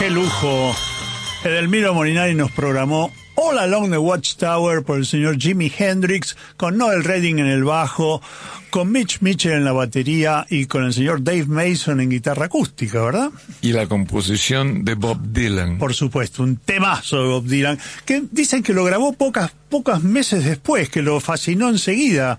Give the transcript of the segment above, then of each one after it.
qué lujo. Edelmiro Molinari nos programó All Along the Watchtower por el señor Jimi Hendrix, con Noel Redding en el bajo, con Mitch Mitchell en la batería y con el señor Dave Mason en guitarra acústica, ¿verdad? Y la composición de Bob Dylan. Por supuesto, un temazo de Bob Dylan, que dicen que lo grabó pocos meses después, que lo fascinó enseguida.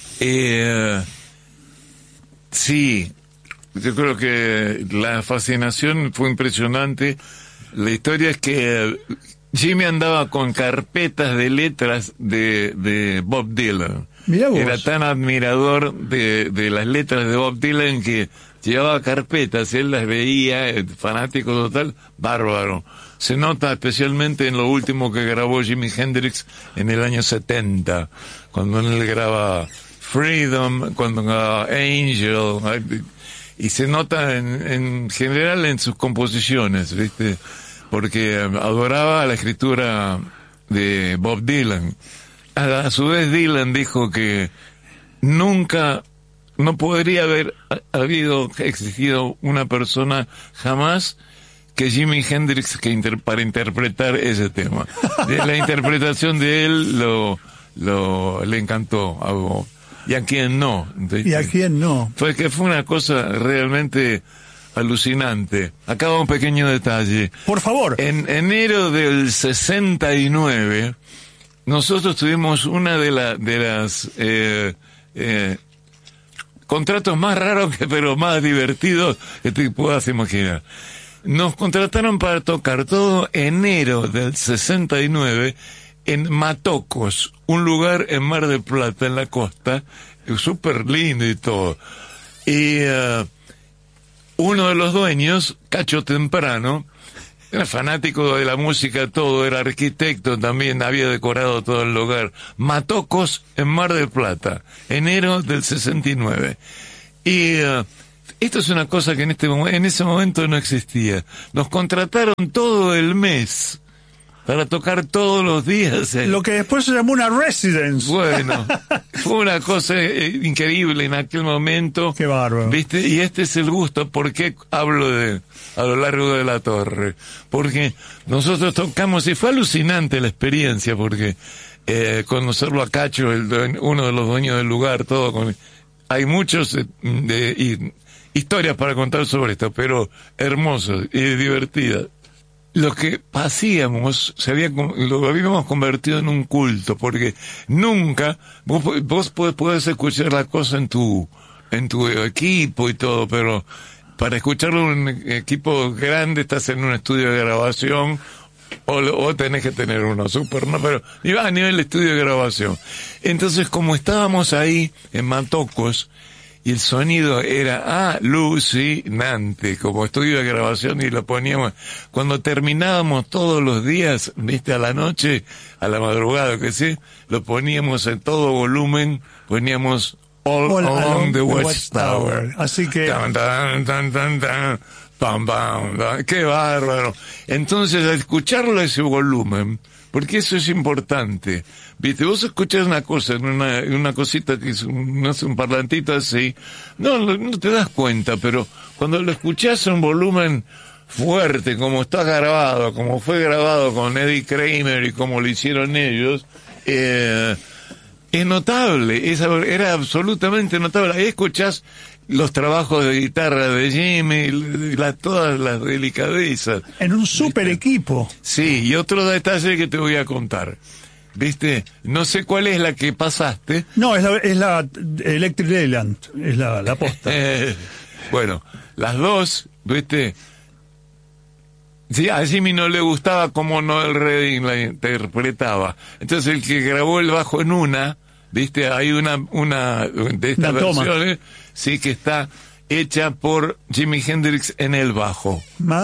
Sí, yo creo que la fascinación fue impresionante. La historia es que Jimmy andaba con carpetas de letras de Bob Dylan. Mirá vos. Era tan admirador de las letras de Bob Dylan que llevaba carpetas, él las veía, fanático total, bárbaro. Se nota especialmente en lo último que grabó Jimi Hendrix en el año 70, cuando él graba Freedom, cuando graba Angel, y se nota en general en sus composiciones, ¿viste? Porque adoraba la escritura de Bob Dylan. A su vez Dylan dijo que nunca, no podría haber existido una persona jamás que Jimi Hendrix para interpretar ese tema. La interpretación de él le encantó a Bob. ¿Y a quién no? ¿Y a quién no? Fue una cosa realmente alucinante. Acá va un pequeño detalle. Por favor. En enero del 69, nosotros tuvimos una de las contratos más raros, pero más divertidos que te puedas imaginar. Nos contrataron para tocar todo enero del 69 en Matocos, un lugar en Mar del Plata, en la costa, súper lindo y todo. Y uno de los dueños, Cacho Temprano, era fanático de la música, todo, era arquitecto también, había decorado todo el lugar. Matocos en Mar del Plata, enero del 69. Y esto es una cosa que en ese momento no existía. Nos contrataron todo el mes para tocar todos los días. Lo que después se llamó una residence. Bueno, fue una cosa increíble en aquel momento. Qué bárbaro. ¿Viste? Y este es el gusto. ¿Por qué hablo a lo largo de la torre? Porque nosotros tocamos, y fue alucinante la experiencia, porque conocerlo a Cacho, uno de los dueños del lugar, hay muchos historias para contar sobre esto, pero hermosas y divertidas. Lo que hacíamos lo habíamos convertido en un culto, porque nunca vos podés escuchar la cosa en tu equipo y todo, pero para escucharlo en un equipo grande estás en un estudio de grabación o tenés que tener uno super, ¿no? Pero iba a nivel de estudio de grabación. Entonces, como estábamos ahí en Matocos, y el sonido era alucinante, como estudio de grabación, y lo poníamos, cuando terminábamos todos los días, viste, a la noche, a la madrugada, que sé, lo poníamos en todo volumen, poníamos All Along the Watchtower. Así que... Tan, tan, tan, tan, tan, pam, pam, pam. ¡Qué bárbaro! Entonces, al escucharlo a ese volumen, porque eso es importante, viste, vos escuchás una cosa, una cosita que es no sé, un parlantito así, no te das cuenta, pero cuando lo escuchás a un volumen fuerte, como está grabado, como fue grabado con Eddie Kramer y como lo hicieron ellos, es notable, era absolutamente notable. Ahí escuchás los trabajos de guitarra de Jimmy, todas las delicadezas. En un super equipo. Sí, y otro detalle que te voy a contar. ¿Viste? No sé cuál es la que pasaste. No, es la Electric Leyland, es la posta. Bueno, las dos, ¿viste? Sí, a Jimmy no le gustaba cómo Noel Redding la interpretaba. Entonces el que grabó el bajo en ¿viste? Hay una de estas versiones, sí, que está hecha por Jimi Hendrix en el bajo.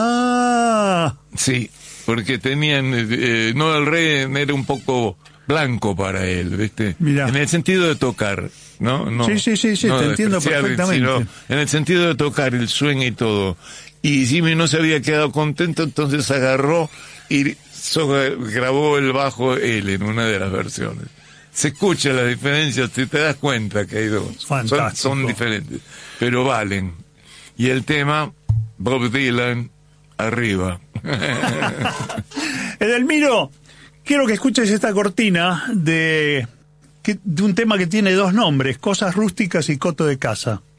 Sí, porque Noel Redding era un poco blanco para él, ¿viste? Mirá. En el sentido de tocar, ¿no? Sí, no te entiendo perfectamente. Sino en el sentido de tocar, el swing y todo. Y Jimmy no se había quedado contento, entonces agarró y grabó el bajo él en una de las versiones. Se escucha la diferencia, si te das cuenta que hay dos. Son diferentes, pero valen. Y el tema, Bob Dylan, arriba. Edelmiro, quiero que escuches esta cortina de un tema que tiene dos nombres, Cosas Rústicas y Coto de Casa.